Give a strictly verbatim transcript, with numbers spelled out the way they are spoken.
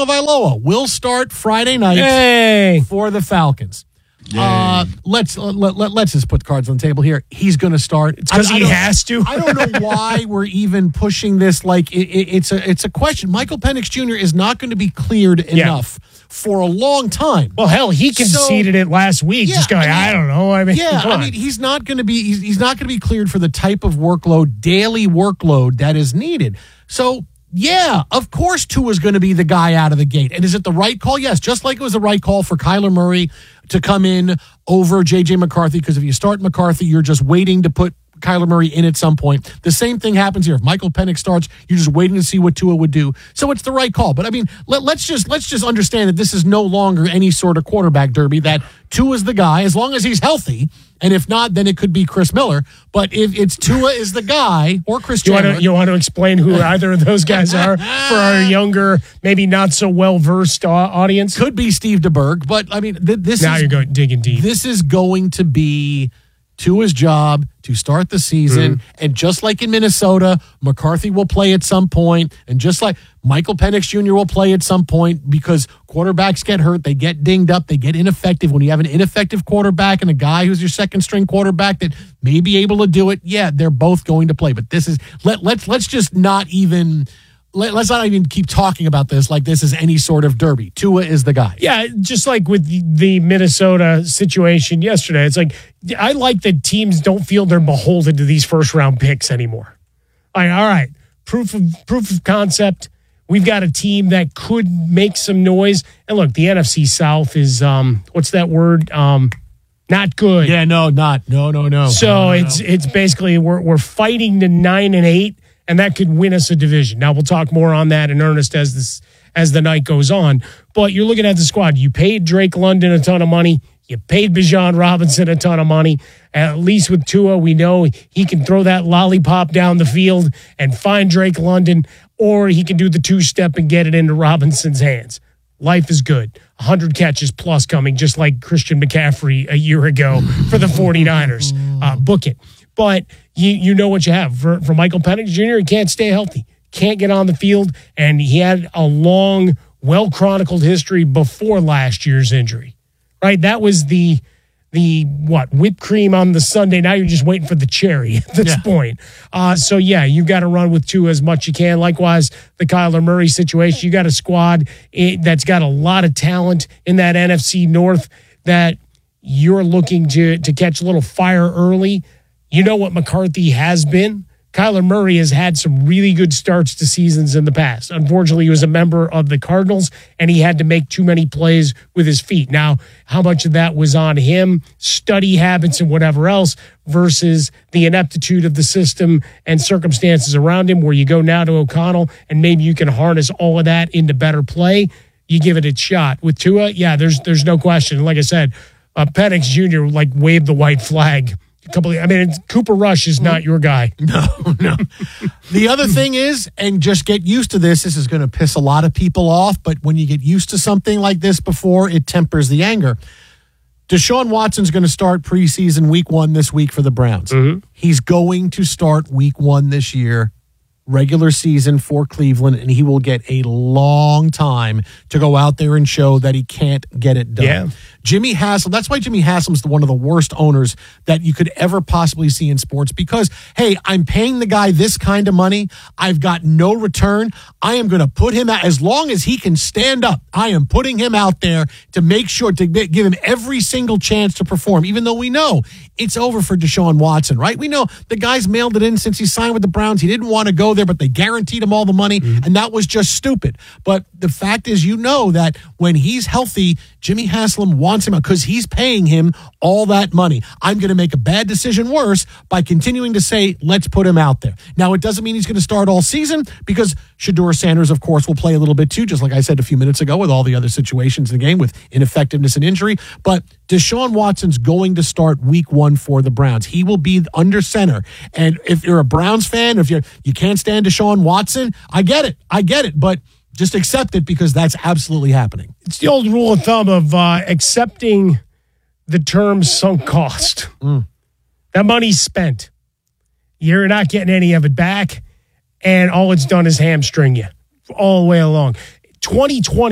Tagovailoa will start Friday night Yay. for the Falcons. Uh, let's let, let, let's just put cards on the table here. He's going to start. It's because he has to. I don't know why we're even pushing this. Like it, it, it's a it's a question. Michael Penix Junior is not going to be cleared enough yeah. for a long time. Well, hell, he conceded so, it last week. Yeah, just going, I, mean, I don't know. I mean, yeah, I mean, he's not going to be he's, he's not going to be cleared for the type of workload, daily workload that is needed. So. Yeah, of course Tua's going to be the guy out of the gate. And is it the right call? Yes, just like it was the right call for Kyler Murray to come in over J J McCarthy, because if you start McCarthy, you're just waiting to put Kyler Murray in at some point. The same thing happens here. If Michael Penix starts, you're just waiting to see what Tua would do. So it's the right call. But I mean, let, let's just let's just understand that this is no longer any sort of quarterback derby, that Tua's the guy, as long as he's healthy. And if not, then it could be Chris Miller. But if it's Tua is the guy, or Chris you Chandler. Want to, you want to explain who either of those guys are for our younger, maybe not so well-versed uh, audience? Could be Steve DeBerg. But, I mean, th- this now is... you're going digging deep. This is going to be Tua's job to start the season. Mm-hmm. And just like in Minnesota, McCarthy will play at some point. And just like Michael Penix Junior will play at some point, because quarterbacks get hurt. They get dinged up. They get ineffective. When you have an ineffective quarterback and a guy who's your second string quarterback that may be able to do it, yeah, they're both going to play. But this is, let, let's, let's just not even... Let, let's not even keep talking about this like this is any sort of derby. Tua is the guy. Yeah, just like with the Minnesota situation yesterday. It's like, I like that teams don't feel they're beholden to these first-round picks anymore. All right, all right, proof of proof of concept. We've got a team that could make some noise. And look, the N F C South is, um, what's that word? Um, not good. Yeah, no, not. No, no, no. So no, no, it's no. it's basically we're we're fighting to nine and eight. And that could win us a division. Now, we'll talk more on that in earnest as this as the night goes on. But you're looking at the squad. You paid Drake London a ton of money. You paid Bijan Robinson a ton of money. At least with Tua, we know he can throw that lollipop down the field and find Drake London, or he can do the two-step and get it into Robinson's hands. Life is good. one hundred catches plus coming, just like Christian McCaffrey a year ago for the 49ers. Uh, book it. But you you know what you have. For, for Michael Penix Junior, he can't stay healthy, can't get on the field, and he had a long, well-chronicled history before last year's injury, right? That was the, the what, whipped cream on the sundae. Now you're just waiting for the cherry at this yeah. point. Uh, so, yeah, you've got to run with Tua as much you can. Likewise, the Kyler Murray situation, you got a squad that's got a lot of talent in that N F C North that you're looking to to catch a little fire early. You know what McCarthy has been? Kyler Murray has had some really good starts to seasons in the past. Unfortunately, he was a member of the Cardinals, and he had to make too many plays with his feet. Now, how much of that was on him, study habits and whatever else, versus the ineptitude of the system and circumstances around him, where you go now to O'Connell, and maybe you can harness all of that into better play. You give it a shot. With Tua, yeah, there's there's no question. Like I said, uh, Penix Junior like waved the white flag. A couple of, I mean, Cooper Rush is not your guy. No, no. The other thing is, and just get used to this, this is going to piss a lot of people off, but when you get used to something like this before, it tempers the anger. Deshaun Watson's going to start preseason week one this week for the Browns. Mm-hmm. He's going to start week one this year, regular season for Cleveland, and he will get a long time to go out there and show that he can't get it done. Yeah. Jimmy Haslam, that's why Jimmy Haslam's the, one of the worst owners that you could ever possibly see in sports, because, hey, I'm paying the guy this kind of money. I've got no return. I am going to put him out. As long as he can stand up, I am putting him out there to make sure, to give him every single chance to perform, even though we know it's over for Deshaun Watson, right? We know the guy's mailed it in since he signed with the Browns. He didn't want to go there, but they guaranteed him all the money, mm-hmm. and that was just stupid. But the fact is, you know that when he's healthy, Jimmy Haslam wants him out because he's paying him all that money. I'm going to make a bad decision worse by continuing to say, let's put him out there. Now, it doesn't mean he's going to start all season, because Shedeur Sanders, of course, will play a little bit too, just like I said a few minutes ago with all the other situations in the game with ineffectiveness and injury. But Deshaun Watson's going to start week one for the Browns. He will be under center. And if you're a Browns fan, if you're, you can't stand Deshaun Watson, I get it. I get it. But just accept it, because that's absolutely happening. It's the old rule of thumb of uh, accepting the term sunk cost. Mm. That money's spent. You're not getting any of it back, and all it's done is hamstring you all the way along. twenty twenty